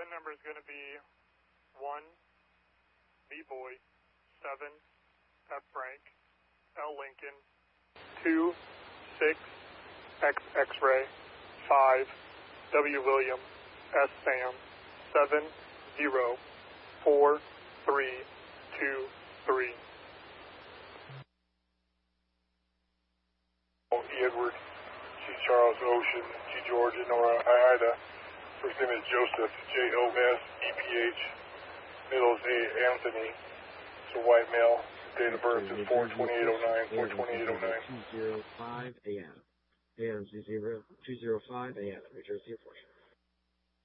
VIN number is going to be 1, B-Boy, 7, F. Frank, L. Lincoln, 2, 6, X. X-Ray, 5, W. William, S. Sam, 7, 0, 4, 3, 2, 3. E. Edward, G. Charles, Ocean, G. Georgia, Nora, Ida. First name is Joseph, J-O-S-E-P-H. Middle is A. Anthony. It's a white male. Date of birth is 4/28/09, 4/28/09. 2:05 a.m. AM 205 a.m. New Jersey Air Force.